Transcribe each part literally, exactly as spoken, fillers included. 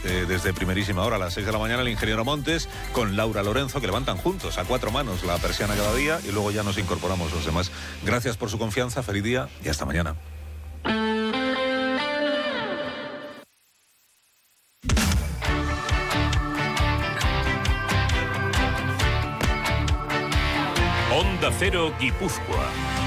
eh, desde primerísima hora, a las seis de la mañana, el ingeniero Montes con Laura Lorenzo, que levantan juntos a cuatro manos la persiana cada día y luego ya nos incorporamos los demás. Gracias por su confianza, feliz día y hasta mañana. Onda Cero, Guipúzcoa.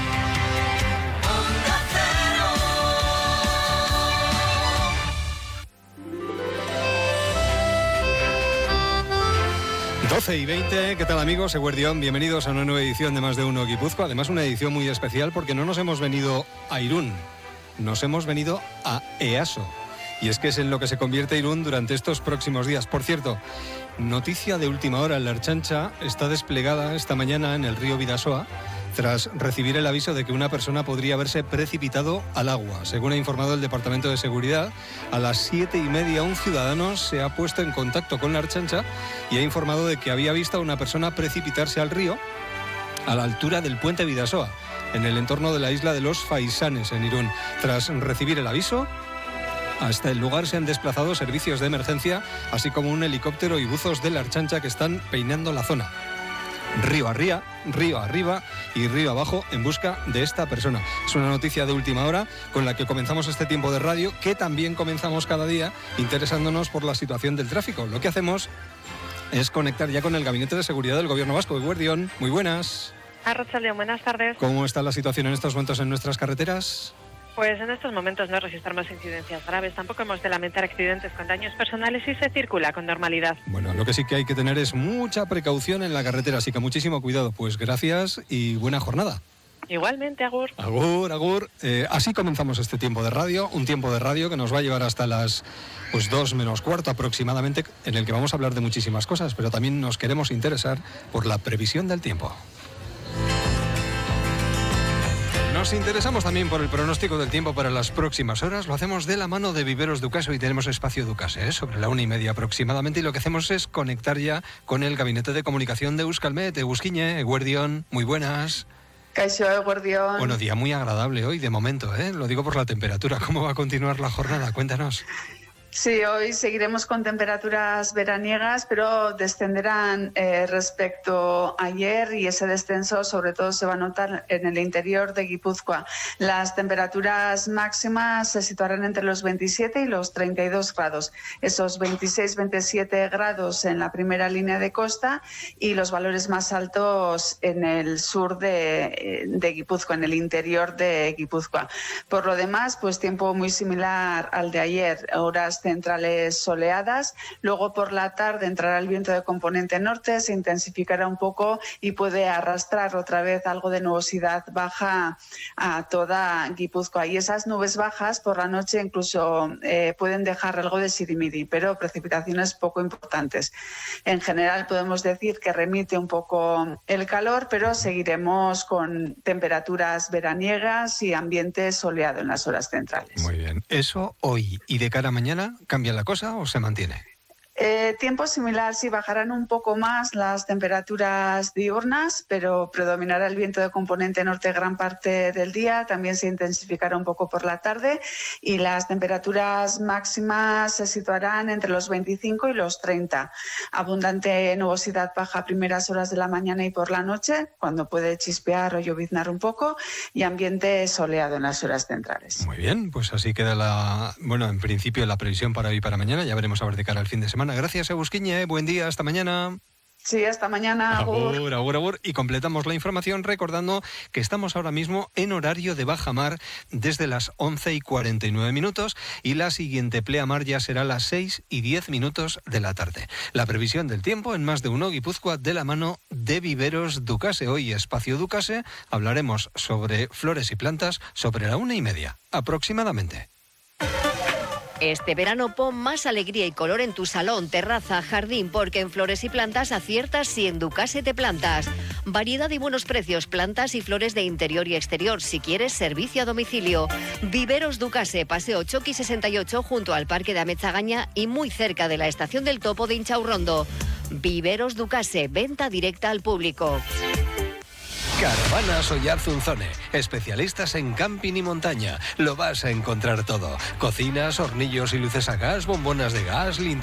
doce y veinte, ¿qué tal amigos? Eguerdión, bienvenidos a una nueva edición de Más de Uno Guipúzcoa. Además, una edición muy especial porque no nos hemos venido a Irún, nos hemos venido a Easo. Y es que es en lo que se convierte Irún durante estos próximos días. Por cierto, noticia de última hora, la Ertzaintza está desplegada esta mañana en el río Bidasoa tras recibir el aviso de que una persona podría haberse precipitado al agua. Según ha informado el Departamento de Seguridad, a las siete y media un ciudadano se ha puesto en contacto con la Ertzaintza y ha informado de que había visto a una persona precipitarse al río a la altura del puente Bidasoa, en el entorno de la isla de los Faisanes, en Irún. Tras recibir el aviso, hasta el lugar se han desplazado servicios de emergencia, así como un helicóptero y buzos de la Ertzaintza que están peinando la zona. Río arriba, río arriba y río abajo en busca de esta persona. Es una noticia de última hora con la que comenzamos este tiempo de radio, que también comenzamos cada día interesándonos por la situación del tráfico. Lo que hacemos es conectar ya con el Gabinete de Seguridad del Gobierno Vasco. Eguerdión, muy buenas. Arratsaldeon, buenas tardes. ¿Cómo está la situación en estos momentos en nuestras carreteras? Pues en estos momentos no registramos incidencias graves, tampoco hemos de lamentar accidentes con daños personales y se circula con normalidad. Bueno, lo que sí que hay que tener es mucha precaución en la carretera, así que muchísimo cuidado. Pues gracias y buena jornada. Igualmente, agur. Agur, agur. Eh, así comenzamos este tiempo de radio, un tiempo de radio que nos va a llevar hasta las pues dos menos cuarto aproximadamente, en el que vamos a hablar de muchísimas cosas, pero también nos queremos interesar por la previsión del tiempo. Nos interesamos también por el pronóstico del tiempo para las próximas horas. Lo hacemos de la mano de Viveros Ducase. Hoy tenemos espacio Ducase, ¿eh? sobre la una y media aproximadamente. Y lo que hacemos es conectar ya con el Gabinete de Comunicación de Euskalmet. Egusquiñe, Eguerdión, muy buenas. Kaixo, Eguerdión. Bueno, día muy agradable hoy, de momento, ¿eh? Lo digo por la temperatura. ¿Cómo va a continuar la jornada? Cuéntanos. Sí, hoy seguiremos con temperaturas veraniegas, pero descenderán eh, respecto a ayer, y ese descenso sobre todo se va a notar en el interior de Guipúzcoa. Las temperaturas máximas se situarán entre los veintisiete y los treinta y dos grados. Esos veintiséis veintisiete grados en la primera línea de costa y los valores más altos en el sur de, de Guipúzcoa, en el interior de Guipúzcoa. Por lo demás, pues tiempo muy similar al de ayer, horas centrales soleadas. Luego por la tarde entrará el viento de componente norte, se intensificará un poco y puede arrastrar otra vez algo de nubosidad baja a toda Guipúzcoa. Y esas nubes bajas por la noche incluso eh, pueden dejar algo de sirimiri, pero precipitaciones poco importantes. En general podemos decir que remite un poco el calor, pero seguiremos con temperaturas veraniegas y ambiente soleado en las horas centrales. Muy bien. Eso hoy. ¿Y de cara a mañana cambia la cosa o se mantiene? Eh, tiempo similar, sí, bajarán un poco más las temperaturas diurnas, pero predominará el viento de componente norte gran parte del día, también se intensificará un poco por la tarde y las temperaturas máximas se situarán entre los veinticinco y los treinta. Abundante nubosidad baja a primeras horas de la mañana y por la noche, cuando puede chispear o lloviznar un poco, y ambiente soleado en las horas centrales. Muy bien, pues así queda la, bueno, en principio la previsión para hoy y para mañana, ya veremos a ver de cara al fin de semana. Gracias, Egusquiñe. Buen día, hasta mañana. Sí, hasta mañana. Agur. Agur, agur, agur. Y completamos la información recordando que estamos ahora mismo en horario de bajamar desde las once y cuarenta y nueve minutos y la siguiente pleamar ya será a las seis y diez minutos de la tarde. La previsión del tiempo en Más de Uno Guipúzcoa de la mano de Viveros Ducase. Hoy, Espacio Ducase, hablaremos sobre flores y plantas sobre la una y media aproximadamente. Este verano pon más alegría y color en tu salón, terraza, jardín, porque en Flores y Plantas aciertas si en Ducase te plantas. Variedad y buenos precios, plantas y flores de interior y exterior, si quieres servicio a domicilio. Viveros Ducase, Paseo Choqui sesenta y ocho, junto al Parque de Amezagaña y muy cerca de la Estación del Topo de Inchaurrondo. Viveros Ducase, venta directa al público. Caravanas Oyarzunzone, especialistas en camping y montaña. Lo vas a encontrar todo. Cocinas, hornillos y luces a gas, bombonas de gas, linternas.